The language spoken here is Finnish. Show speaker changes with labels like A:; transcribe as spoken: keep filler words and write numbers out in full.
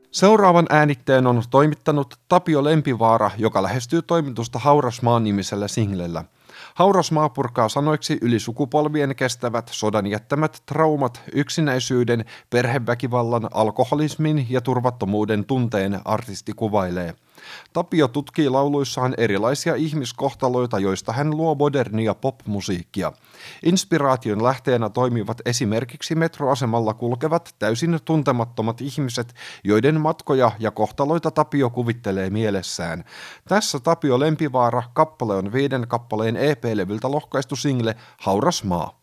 A: Seuraavan äänitteen on toimittanut Tapio Lempivaara, joka lähestyy toimitusta Hauras maa -nimisellä singlellä. Hauras maa purkaa sanoiksi yli sukupolvien kestävät sodan jättämät traumat, yksinäisyyden, perheväkivallan, alkoholismin ja turvattomuuden tunteen artisti kuvailee. Tapio tutkii lauluissaan erilaisia ihmiskohtaloita, joista hän luo modernia pop-musiikkia. Inspiraation lähteenä toimivat esimerkiksi metroasemalla kulkevat täysin tuntemattomat ihmiset, joiden matkoja ja kohtaloita Tapio kuvittelee mielessään. Tässä Tapio Lempivaara, kappale on viiden kappaleen E P-levyltä lohkaistu single Hauras maa.